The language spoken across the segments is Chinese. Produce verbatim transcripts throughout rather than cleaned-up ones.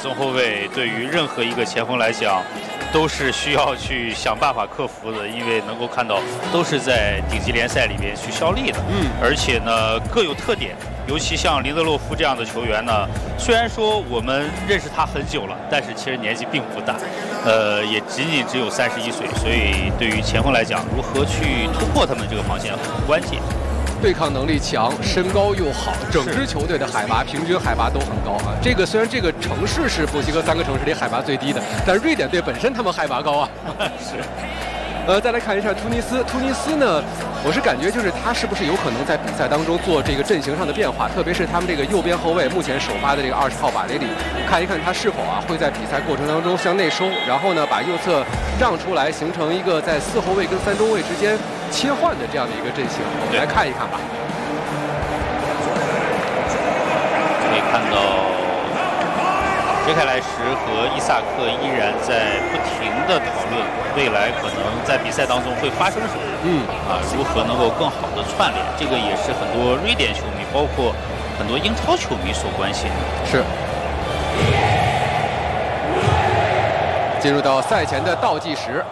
中后卫对于任何一个前锋来讲，都是需要去想办法克服的，因为能够看到都是在顶级联赛里边去效力的， 嗯， 而且呢各有特点。尤其像林德洛夫这样的球员呢，虽然说我们认识他很久了，但是其实年纪并不大，呃，也仅仅只有三十一岁，所以对于前锋来讲，如何去突破他们这个防线很关键。 对抗能力强，身高又好，整支球队的海拔平均海拔都很高啊。这个虽然这个城市是墨西哥三个城市里海拔最低的，但瑞典队本身他们海拔高啊。 是。 呃，再来看一下突尼斯，突尼斯呢，我是感觉就是他是不是有可能在比赛当中做这个阵型上的变化，特别是他们这个右边后卫目前首发的这个二十号瓦雷里，看一看他是否啊会在比赛过程当中向内收，然后呢把右侧让出来，形成一个在四后卫跟三中卫之间切换的这样的一个阵型，我们来看一看吧。 可以看到。杰凯莱什和伊萨克依然在不停地讨论未来可能在比赛当中会发生什么， 嗯啊，如何能够更好的串联，这个也是很多瑞典球迷，包括很多英超球迷所关心的。 是。进入到赛前的倒计时。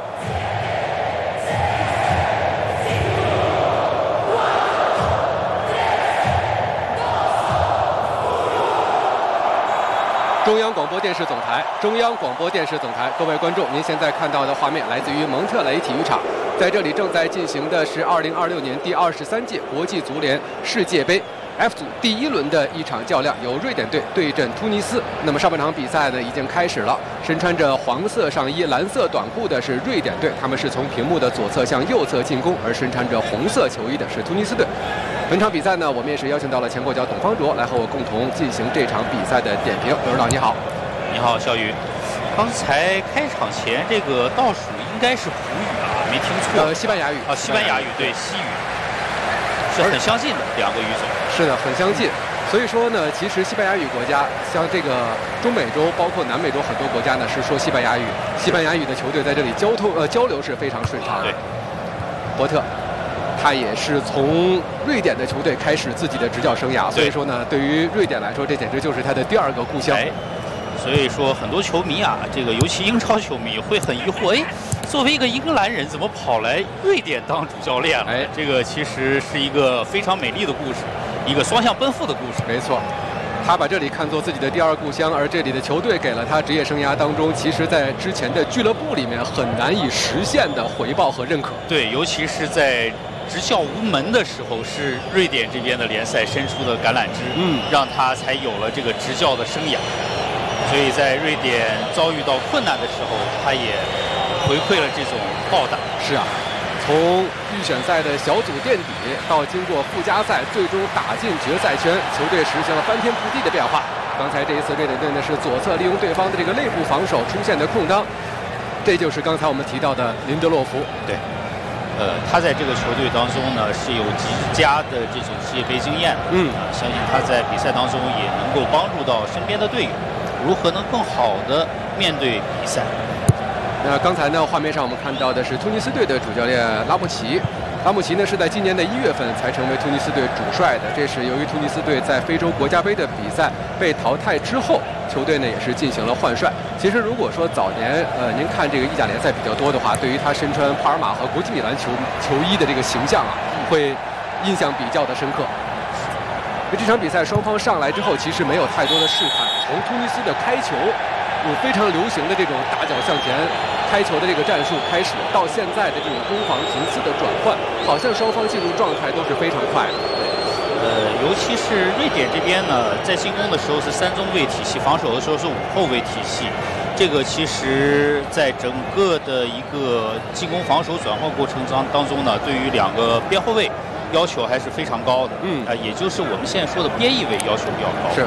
中央广播电视总台，中央广播电视总台，各位观众，您现在看到的画面来自于蒙特雷体育场，在这里正在进行的是二零二六年第二十三届国际足联世界杯 F 组第一轮的一场较量，由瑞典队对阵突尼斯。那么上半场比赛呢已经开始了，身穿着黄色上衣、蓝色短裤的是瑞典队，他们是从屏幕的左侧向右侧进攻，而身穿着红色球衣的是突尼斯队。本场比赛呢，我们也是邀请到了前国脚董方卓来和我共同进行这场比赛的点评。董指导你好。 你好，小雨。刚才开场前这个倒数应该是葡语啊，没听错。 呃，西班牙语。 啊，西班牙语对西语是很相近的两个语种。 是的，很相近。所以说呢，其实西班牙语国家，像这个中美洲，包括南美洲很多国家呢是说西班牙语，西班牙语的球队在这里交通呃交流是非常顺畅的。 对。 伯特。他也是从瑞典的球队开始自己的执教生涯，所以说呢，对于瑞典来说，这简直就是他的第二个故乡。 哎，所以说很多球迷啊，这个尤其英超球迷会很疑惑，哎，作为一个英格兰人，怎么跑来瑞典当主教练了？哎，这个其实是一个非常美丽的故事，一个双向奔赴的故事。 没错。他把这里看作自己的第二故乡，而这里的球队给了他职业生涯当中，其实在之前的俱乐部里面很难以实现的回报和认可。 对，尤其是在执教无门的时候，是瑞典这边的联赛伸出的橄榄枝， 嗯，让他才有了这个执教的生涯。所以在瑞典遭遇到困难的时候，他也回馈了这种报答。 是啊。从预选赛的小组垫底到经过附加赛最终打进决赛圈，球队实行了翻天覆地的变化。刚才这一次瑞典队呢是左侧利用对方的这个内部防守出现的空当，这就是刚才我们提到的林德洛夫。 对，呃，他在这个球队当中呢是有极佳的这种世界杯经验， 嗯， 啊，相信他在比赛当中也能够帮助到身边的队友，如何能更好的面对比赛。 那刚才呢，画面上我们看到的是突尼斯队的主教练拉穆齐。拉穆齐呢是在今年的一月份才成为突尼斯队主帅的。这是由于突尼斯队在非洲国家杯的比赛被淘汰之后，球队呢也是进行了换帅。其实如果说早年呃您看这个意甲联赛比较多的话，对于他身穿帕尔马和国际米兰球球衣的这个形象啊，会印象比较的深刻。这场比赛双方上来之后，其实没有太多的试探，从突尼斯的开球。有非常流行的这种大脚向前开球的这个战术开始，到现在的这种攻防频次的转换，好像双方进入状态都是非常快的。 呃，尤其是瑞典这边呢，在进攻的时候是三中卫体系，防守的时候是五后卫体系。这个其实在整个的一个进攻防守转换过程当当中呢，对于两个边后卫要求还是非常高的。 嗯， 啊、呃，也就是我们现在说的边翼位要求比较高。 是。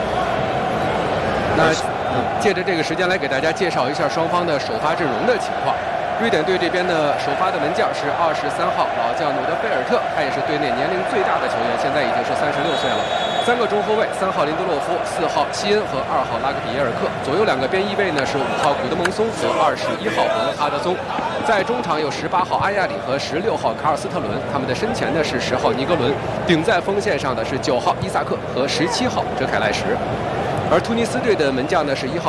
那。借着这个时间来给大家介绍一下双方的首发阵容的情况。瑞典队这边的首发的门将是二十三号老将努德菲尔特，他也是队内年龄最大的球员，现在已经是三十六岁了。三个中后卫，三号林德洛夫，四号希恩和二号拉格比耶尔克。左右两个边翼位呢是五号古德蒙松和二十一号伯恩哈德松。在中场有十八号阿亚里和十六号卡尔斯特伦，他们的身前呢是十号尼格伦，顶在锋线上的是九号伊萨克和十七号哲凯莱什。而突尼斯队的门将呢是一号